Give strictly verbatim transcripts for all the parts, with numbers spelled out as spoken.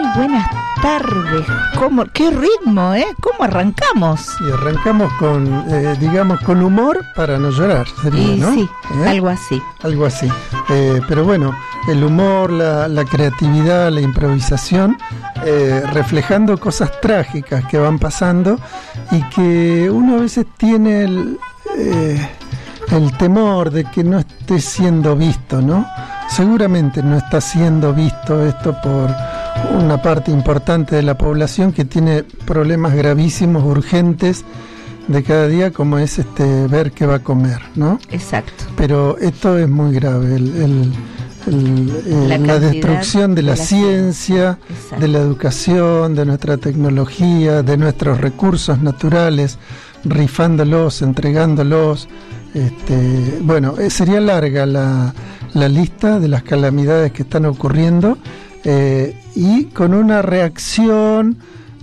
buenas tardes. ¿Cómo, qué ritmo, eh? ¿Cómo arrancamos? Y arrancamos con, eh, digamos, con humor para no llorar, sería, Y ¿no? sí, ¿Eh? algo así. Algo así. Eh, pero bueno, el humor, la, la creatividad, la improvisación, eh, reflejando cosas trágicas que van pasando y que uno a veces tiene el, eh, el temor de que no esté siendo visto, ¿no? Seguramente no está siendo visto esto por una parte importante de la población que tiene problemas gravísimos, urgentes de cada día, como es este ver qué va a comer, ¿no? Exacto. Pero esto es muy grave, el, el, el, el, la, la destrucción de la, de la ciencia, ciencia de la educación, de nuestra tecnología, de nuestros recursos naturales, rifándolos, entregándolos. Este, bueno, sería larga la, la lista de las calamidades que están ocurriendo, eh, y con una reacción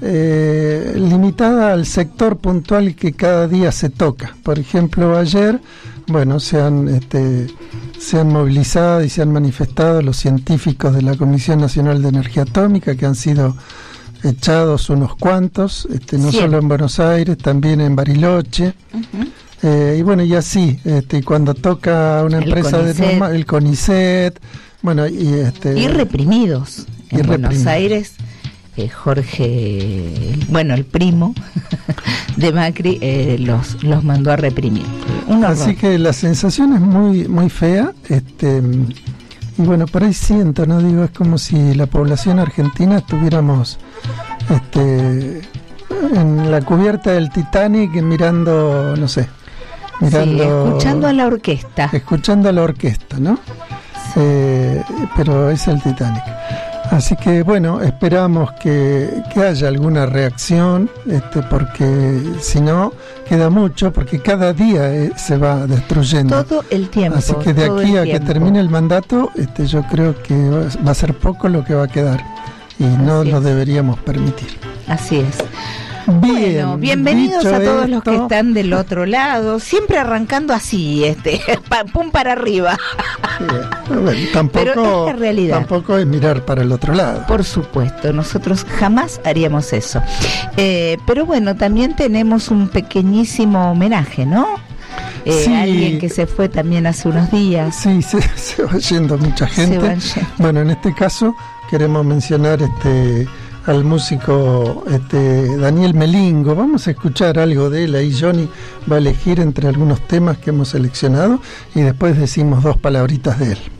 eh, limitada al sector puntual que cada día se toca. Por ejemplo, ayer, bueno, se han, este, se han movilizado y se han manifestado los científicos de la Comisión Nacional de Energía Atómica, que han sido echados unos cuantos, este, no solo en Buenos Aires, también en Bariloche. Uh-huh. Eh, y bueno, y así, este, cuando toca una el empresa CONICET. de norma, el CONICET, bueno, y este y reprimidos en y Buenos reprimidos. Aires, eh, Jorge, bueno, el primo de Macri, eh, los los mandó a reprimir. Un horror. Así que la sensación es muy muy fea, este, y bueno, por ahí siento, no digo, es como si la población argentina estuviéramos, este, en la cubierta del Titanic mirando, no sé. Mirando, sí, escuchando a la orquesta. Escuchando a la orquesta, ¿no? Sí. Eh, pero es el Titanic. Así que bueno, esperamos que, que haya alguna reacción, este, porque si no, queda mucho, porque cada día eh, se va destruyendo. Todo el tiempo. Así que de aquí a tiempo. que termine el mandato, este, yo creo que va a ser poco lo que va a quedar. Y Así no es. Lo deberíamos permitir. Así es. Bien, bueno, bienvenidos a todos esto, los que están del otro lado, siempre arrancando así, este, pum para arriba. Sí, bueno, tampoco, pero es la realidad. Tampoco es mirar para el otro lado. Por supuesto, nosotros jamás haríamos eso. Eh, pero bueno, también tenemos un pequeñísimo homenaje, ¿no? Eh, sí, alguien que se fue también hace unos días. Sí, se, se va yendo mucha gente. Se van yendo. Bueno, en este caso queremos mencionar este al músico este, Daniel Melingo. Vamos a escuchar algo de él. Ahí Johnny va a elegir entre algunos temas que hemos seleccionado y después decimos dos palabritas de él.